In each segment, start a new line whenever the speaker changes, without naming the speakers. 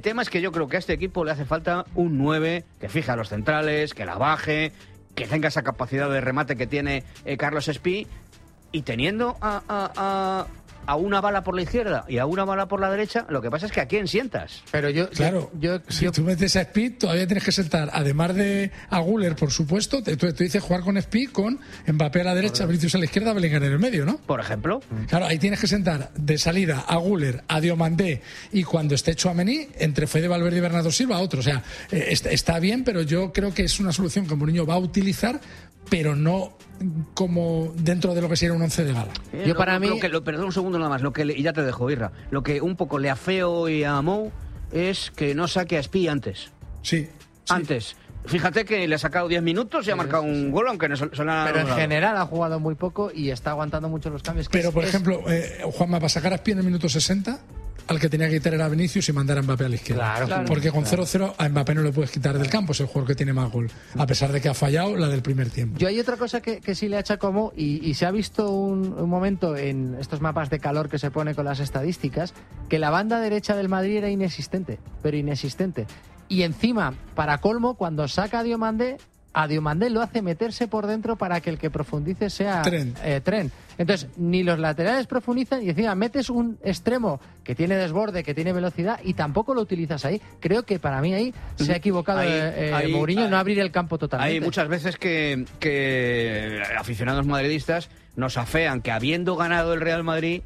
tema es que yo creo que a este equipo le hace falta un 9 que fije a los centrales, que la baje, que tenga esa capacidad de remate que tiene Carlos Espí, y teniendo a una bala por la izquierda y a una bala por la derecha, lo que pasa es que ¿a quién sientas?
Pero
si tú metes a Speed, todavía tienes que sentar, además de a Güler, por supuesto, tú dices jugar con Speed, con Mbappé a la derecha, Vinicius a la izquierda, Bellingham en el medio, ¿no?
Por ejemplo.
Claro, ahí tienes que sentar de salida a Güler, a Diomandé, y cuando esté Tchouaméni, entre Fede Valverde y Bernardo Silva, a otro. O sea, está bien, pero yo creo que es una solución que Mourinho va a utilizar, pero no como dentro de lo que sería un 11 de gala.
Yo para mí...
Perdón un segundo nada más, y ya te dejo, Irra. Lo que un poco le afeo y a Mou es que no saque a Espí antes.
Sí.
Antes. Fíjate que le ha sacado 10 minutos y ha marcado un gol, aunque no se lo han
Pero en
anulado.
general ha jugado muy poco y está aguantando mucho los cambios.
Pero, por ejemplo, Juanma, va a sacar a Espí en el minuto 60... al que tenía que quitar era Vinicius y mandar a Mbappé a la izquierda.
Claro.
Porque con 0-0 a Mbappé no le puedes quitar del campo, es el jugador que tiene más gol, a pesar de que ha fallado la del primer tiempo.
Yo hay otra cosa que sí le achaco y se ha visto un momento en estos mapas de calor que se pone con las estadísticas, que la banda derecha del Madrid era inexistente, pero inexistente. Y encima, para colmo, cuando saca a Diomandé lo hace meterse por dentro para que el que profundice sea Trent. Entonces, ni los laterales profundizan y encima metes un extremo que tiene desborde, que tiene velocidad y tampoco lo utilizas ahí. Creo que para mí ahí se ha equivocado Mourinho en no abrir el campo totalmente.
Hay muchas veces que aficionados madridistas nos afean que habiendo ganado el Real Madrid,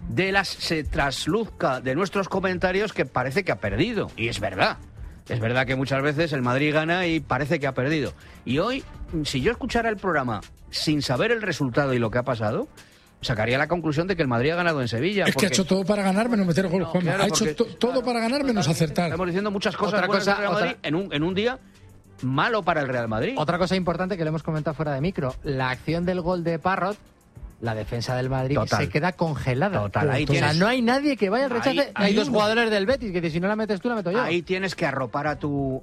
se trasluzca de nuestros comentarios que parece que ha perdido. Y es verdad. Es verdad que muchas veces el Madrid gana y parece que ha perdido. Y hoy, si yo escuchara el programa sin saber el resultado y lo que ha pasado, sacaría la conclusión de que el Madrid ha ganado en Sevilla.
Es que ha hecho todo para ganar menos meter gol, Juanma.
Claro,
ha hecho todo para ganar menos acertar.
Estamos diciendo muchas cosas buenas del Real Madrid en un día malo para el Real Madrid.
Otra cosa importante que le hemos comentado fuera de micro, la acción del gol de Parrot, la defensa del Madrid se queda congelada.
Ahí
o sea, no hay nadie que vaya al rechace. Hay dos jugadores del Betis que si no la metes tú, la meto yo.
Ahí tienes que arropar a tu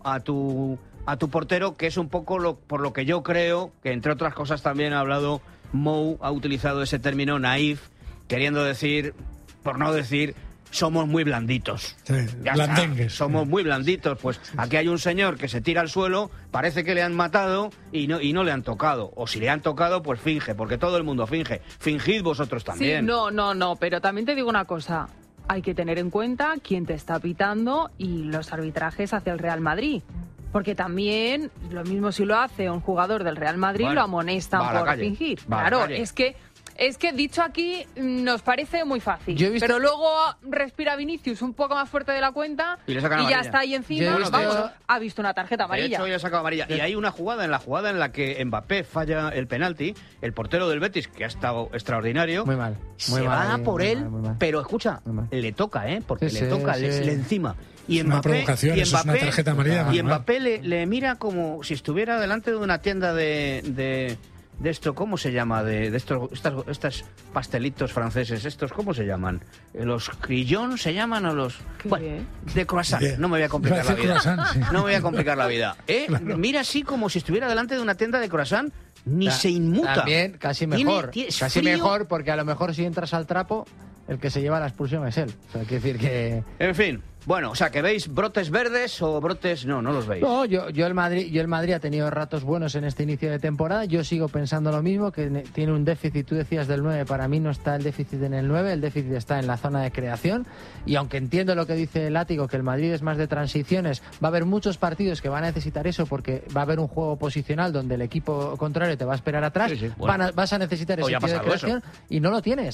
portero, que es un poco por lo que yo creo que, entre otras cosas, también ha hablado Mou, ha utilizado ese término naif, queriendo decir, por no decir, somos muy blanditos.
Sí, blandengues.
Somos muy blanditos. Pues aquí hay un señor que se tira al suelo, parece que le han matado y no le han tocado. O si le han tocado, pues finge, porque todo el mundo finge. Fingid vosotros también.
Sí, no, pero también te digo una cosa. Hay que tener en cuenta quién te está pitando y los arbitrajes hacia el Real Madrid. Porque también, lo mismo si lo hace un jugador del Real Madrid, lo amonestan por fingir. Claro, es que dicho aquí nos parece muy fácil. Pero luego respira Vinicius un poco más fuerte de la cuenta y ya está ahí encima. Ha visto una tarjeta amarilla.
De hecho, ya ha sacado amarilla. Y hay una jugada en la que Mbappé falla el penalti. El portero del Betis, que ha estado extraordinario,
muy mal.
Se va por él, pero escucha, le toca, porque le toca, le encima. Y
es una provocación, eso es una tarjeta amarilla.
Y Mbappé le mira como si estuviera delante de una tienda de esto, ¿cómo se llama? De estos pastelitos franceses, ¿cómo se llaman? ¿Los crillons se llaman o los...? Bueno, de croissant. No me voy a complicar la vida. No me voy a complicar la vida. Claro. Mira así como si estuviera delante de una tienda de croissant, se inmuta.
También, casi mejor. Casi mejor, porque a lo mejor si entras al trapo, el que se lleva la expulsión es él. O sea, quiere decir que...
En fin. Bueno, o sea, que veis brotes verdes o brotes... No los veis.
No, yo el Madrid ha tenido ratos buenos en este inicio de temporada. Yo sigo pensando lo mismo, que tiene un déficit. Tú decías del 9, para mí no está el déficit en el 9, el déficit está en la zona de creación. Y aunque entiendo lo que dice Látigo, que el Madrid es más de transiciones, va a haber muchos partidos que van a necesitar eso, porque va a haber un juego posicional donde el equipo contrario te va a esperar atrás. Sí, bueno. Vas a necesitar ese tipo de creación y no lo tienes.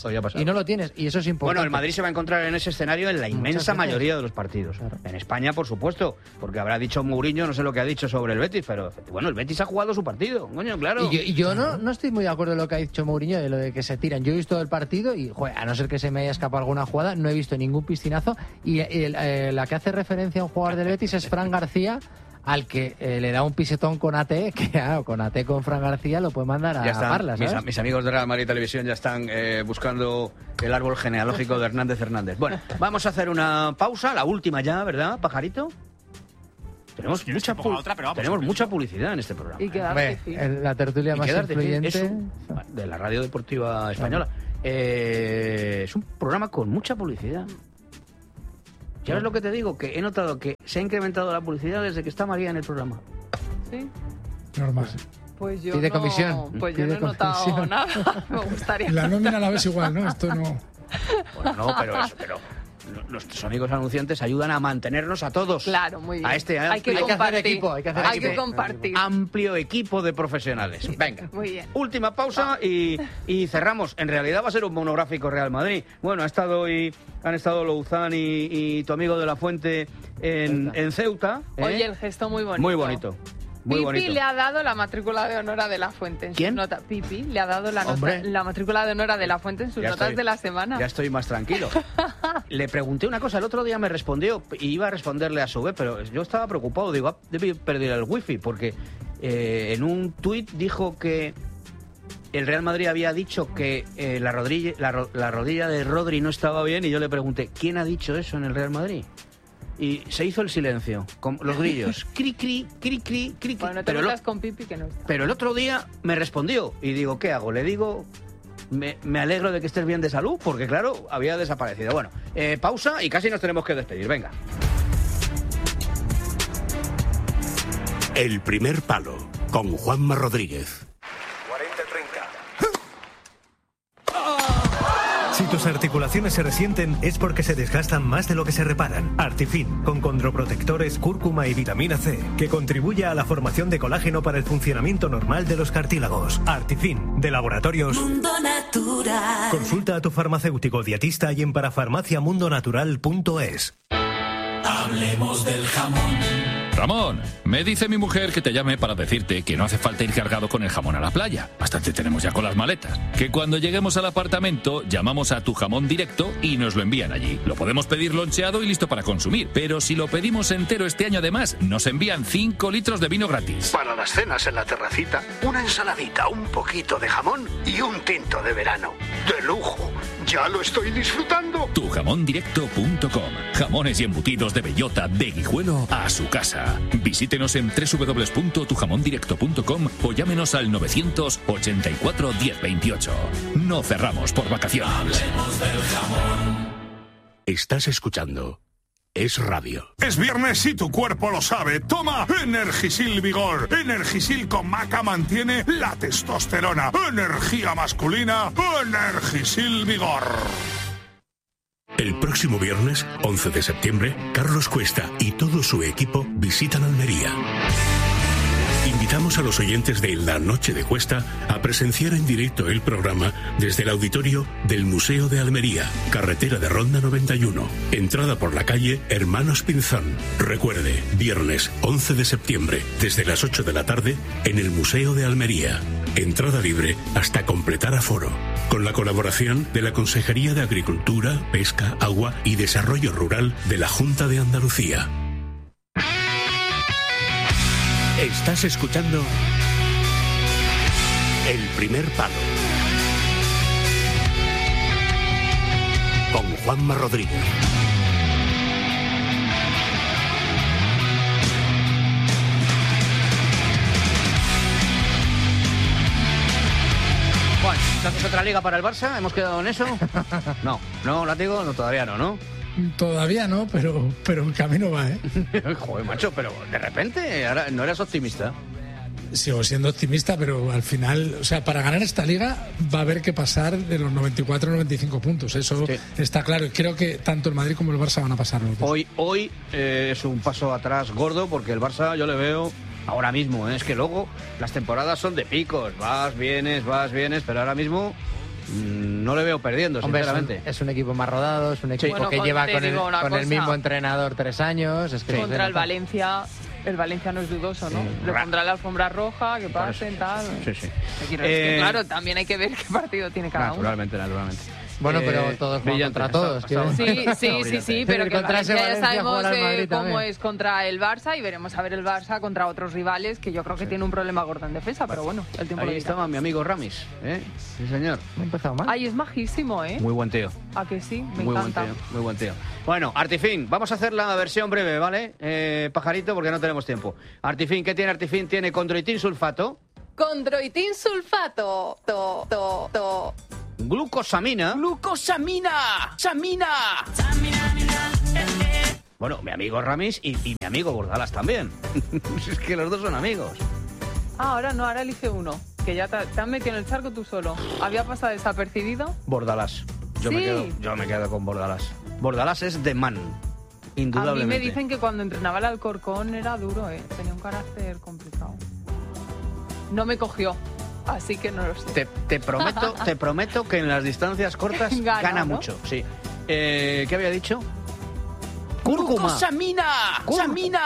Y eso es importante.
Bueno, el Madrid se va a encontrar en ese escenario en la inmensa mayoría de los partidos. Claro. En España, por supuesto, porque habrá dicho Mourinho, no sé lo que ha dicho sobre el Betis, pero bueno, el Betis ha jugado su partido, coño, claro.
Y yo no estoy muy de acuerdo en lo que ha dicho Mourinho, de lo de que se tiran. Yo he visto el partido y, a no ser que se me haya escapado alguna jugada, no he visto ningún piscinazo. Y la que hace referencia a un jugador del Betis es Fran García, al que le da un pisetón con AT, que claro, con AT con Fran García lo puede mandar a Parla, ¿sabes?
Mis amigos de Real Madrid Televisión ya están buscando el árbol genealógico de Hernández Hernández. Bueno, vamos a hacer una pausa, la última ya, ¿verdad, Pajarito? Tenemos mucha publicidad en este programa.
Y quedarte fin.
La tertulia más influyente
de la Radio Deportiva Española. Es un programa con mucha publicidad. ¿Sabes lo que te digo? Que he notado que se ha incrementado la publicidad desde que está María en el programa.
¿Sí?
Normal.
Pues yo
Pide
no,
comisión.
pues yo no he notado
Comisión.
nada. Me gustaría.
La nómina la ves igual, ¿no? Esto no...
Bueno, no, pero nuestros amigos anunciantes ayudan a mantenernos a todos.
Claro, muy bien.
A este
hay que
amplio,
compartir.
hay que hacer equipo.
compartir.
amplio equipo de profesionales. Venga.
Muy bien.
Última pausa y cerramos. En realidad va a ser un monográfico Real Madrid. Bueno, han estado Louzán y tu amigo de la Fuente en Ceuta.
Oye, el gesto muy bonito.
Muy bonito. Muy
Pipi
bonito.
le ha dado la matrícula de honor a De la Fuente en
¿Quién?
sus notas. Pipi le ha dado la
Hombre.
matrícula de honor a De la Fuente en sus
Ya
notas
estoy-
de la semana.
Ya estoy más tranquilo. Le pregunté una cosa, el otro día me respondió y iba a responderle a su vez, pero yo estaba preocupado. Digo, debe perder el wifi porque en un tuit dijo que el Real Madrid había dicho que la rodilla de Rodri no estaba bien y yo le pregunté, ¿quién ha dicho eso en el Real Madrid? Y se hizo el silencio, con los grillos. Cri, cri, cri, cri, cri, cri.
Bueno, no te metas con Pipi que no está.
Pero el otro día me respondió y digo, ¿qué hago? Le digo, me alegro de que estés bien de salud, porque claro, había desaparecido. Bueno, pausa y casi nos tenemos que despedir. Venga.
El primer palo, con Juanma Rodríguez.
40-30. Si tus articulaciones se resienten es porque se desgastan más de lo que se reparan. Artifin, con condroprotectores, cúrcuma y vitamina C, que contribuye a la formación de colágeno para el funcionamiento normal de los cartílagos. Artifin, de Laboratorios
Mundo Natural.
Consulta a tu farmacéutico dietista y en parafarmaciamundonatural.es.
Hablemos del jamón.
Ramón, me dice mi mujer que te llame para decirte que no hace falta ir cargado con el jamón a la playa. Bastante tenemos ya con las maletas. Que cuando lleguemos al apartamento, llamamos a Tu Jamón Directo y nos lo envían allí. Lo podemos pedir loncheado y listo para consumir. Pero si lo pedimos entero este año además, nos envían 5 litros de vino gratis.
Para las cenas en la terracita, una ensaladita, un poquito de jamón y un tinto de verano. ¡De lujo! ¡Ya lo estoy disfrutando!
Tujamondirecto.com. Jamones y embutidos de bellota de Guijuelo a su casa. Visítenos en www.tujamondirecto.com o llámenos al 984 1028. No cerramos por vacaciones.
Hablemos del jamón.
Estás escuchando Es Radio.
Es viernes y tu cuerpo lo sabe. Toma Energisil Vigor. Energisil con maca mantiene la testosterona. Energía masculina. Energisil Vigor.
El próximo viernes, 11 de septiembre, Carlos Cuesta y todo su equipo visitan Almería. Invitamos a los oyentes de La Noche de Cuesta a presenciar en directo el programa desde el auditorio del Museo de Almería, carretera de Ronda 91, entrada por la calle Hermanos Pinzón. Recuerde, viernes 11 de septiembre, desde las 8 de la tarde, en el Museo de Almería. Entrada libre hasta completar aforo. Con la colaboración de la Consejería de Agricultura, Pesca, Agua y Desarrollo Rural de la Junta de Andalucía. Estás escuchando El Primer Palo con Juanma Rodríguez.
Bueno, ¿entonces otra liga para el Barça? ¿Hemos quedado en eso? No, látigo, no, todavía no.
Todavía no, pero en camino va, ¿eh?
Joder, macho, pero de repente ahora no eras optimista.
Sigo siendo optimista, pero al final, o sea, para ganar esta liga va a haber que pasar de los 94 a 95 puntos. Eso
sí,
está claro. Y creo que tanto el Madrid como el Barça van a pasar los dos.
Hoy es un paso atrás gordo porque el Barça yo le veo ahora mismo. Es que luego las temporadas son de picos. Vas, vienes, pero ahora mismo no le veo perdiendo,
Hombre,
sinceramente.
es un equipo más rodado, es un equipo
Bueno,
que lleva
te
con
digo una
el
cosa.
mismo entrenador 3 años. Es que no
Contra
se
el
nota.
Valencia no es dudoso, ¿no? Le pondrá la alfombra roja, que pasen, tal.
Sí.
Es que, claro, también hay que ver qué partido tiene cada uno.
Naturalmente.
Bueno, pero todos juegan
brillante,
contra todos.
Sí, pero que
contra ese
Valencia ya
Valencia
sabemos
jugará el Madrid
cómo
también.
es contra el Barça y veremos a ver el Barça contra otros rivales que yo creo que tiene un problema gordo en defensa, pero bueno, el tiempo lo
Ahí
dirá.
estaba mi amigo Ramis, ¿eh? Sí, señor.
No ha empezado mal.
Ay, es majísimo, ¿eh?
Muy buen tío.
¿A que sí? Me
Muy
encanta.
muy buen tío. Bueno, Artifin, vamos a hacer la versión breve, ¿vale? Pajarito, porque no tenemos tiempo. Artifin, ¿qué tiene Artifin? Tiene condroitin sulfato,
Condroitin sulfato.
glucosamina,
¡Glucosamina! ¡Samina!
Bueno, mi amigo Ramis y mi amigo Bordalas también. Es que los dos son amigos.
Ahora no, ahora elige uno. Que ya te has metido en el charco tú solo. ¿Había pasado desapercibido?
Bordalas. Yo me quedo con Bordalas. Bordalas es de man, indudablemente.
A mí me dicen que cuando entrenaba el Alcorcón era duro, tenía un carácter complicado. No me cogió, así que no lo sé.
Te prometo que en las distancias cortas gana
¿no?
mucho, sí. ¿Qué había dicho? ¡Cúrcuma!
¡Samina! ¡Samina!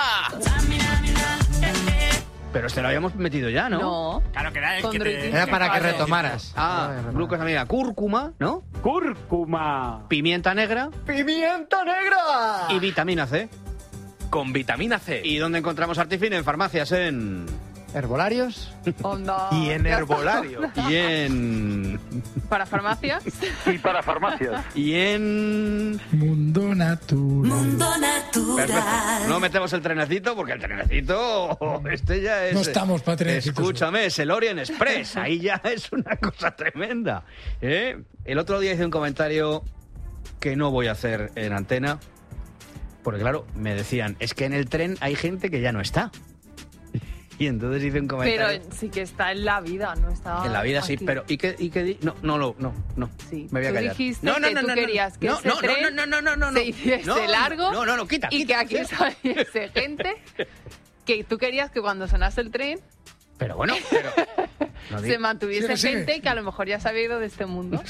Pero lo habíamos metido ya, ¿no?
No.
Claro que era el que
Era para que retomaras.
Glucosamina, cúrcuma, ¿no?
Cúrcuma.
Pimienta negra.
¡Pimienta negra!
Y vitamina C.
Con vitamina C.
¿Y dónde encontramos Artifin? En farmacias, en...
¿Herbolarios?
Onda.
Y en herbolario.
Y en...
¿Para farmacias?
Y para farmacias.
Y en...
Mundo natural.
Mundo natural.
Perfecto. No metemos el trenecito porque el trenecito este ya es...
No estamos para trenecitos.
Escúchame, es el Orient Express. Ahí ya es una cosa tremenda. El otro día hice un comentario que no voy a hacer en antena porque claro, me decían, es que en el tren hay gente que ya no está. Y entonces hice un comentario.
Pero sí que está en la vida, no está.
En la vida
aquí.
sí, pero ¿y qué no.
Sí.
Me voy a callar.
Tú dijiste que tú querías que ese tren se hiciese largo
quita.
Y que aquí saliese gente que tú querías que cuando sonase el tren
Pero bueno,
se mantuviese
Sigue.
gente que a lo mejor ya se había ido de este mundo.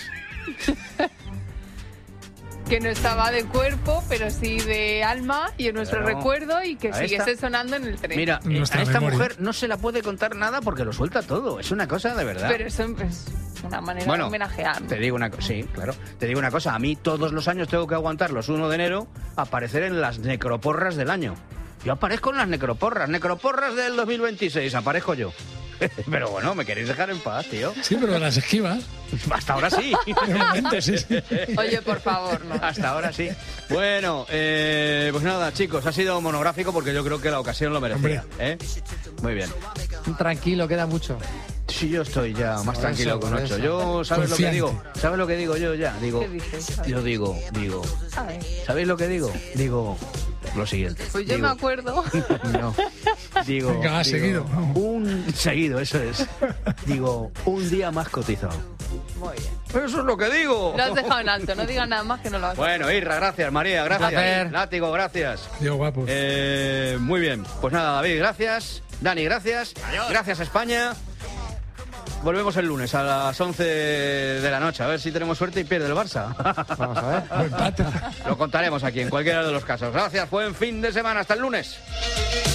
Que no estaba de cuerpo, pero sí de alma y en nuestro
Pero
recuerdo y que
a
siguiese
esta-
sonando en el tren.
Mira,
Nuestra
a esta
memoria.
mujer no se la puede contar nada porque lo suelta todo. Es una cosa de verdad.
Pero eso es una manera de homenajear.
Te digo una cosa, sí, claro. Te digo una cosa, a mí todos los años tengo que aguantar los 1 de enero aparecer en las necroporras del año. Yo aparezco en las necroporras del 2026, aparezco yo. Pero bueno, me queréis dejar en paz, tío.
Sí, pero las esquivas.
Hasta ahora sí.
De momento, sí.
Oye, por favor, no.
Hasta ahora sí. Bueno, pues nada, chicos, ha sido monográfico porque yo creo que la ocasión lo merecía. Muy bien.
Tranquilo, queda mucho.
Sí, yo estoy ya más
Por
tranquilo
eso,
con
por
8.
eso.
Yo, ¿sabes lo que
Confiante.
digo? ¿Sabes lo que digo yo ya? Digo,
¿Qué dices? A ver.
yo digo,
A ver.
¿sabéis lo que digo? Digo lo siguiente.
Pues yo
Digo,
me acuerdo.
No. Digo,
Venga, va, seguido.
seguido, eso es. Digo, un día más cotizado.
Muy bien.
Eso es lo que digo.
Lo has dejado en alto, no digas nada más que no lo has
Bueno, Irra, gracias. María, gracias.
placer.
Látigo, gracias.
Dios, guapos.
Muy bien. Pues nada, David, gracias. Dani, gracias. Gracias, España. Volvemos el lunes a las 11 de la noche. A ver si tenemos suerte y pierde el Barça.
Vamos a ver.
O empate.
Lo contaremos aquí en cualquiera de los casos. Gracias, buen fin de semana. Hasta el lunes.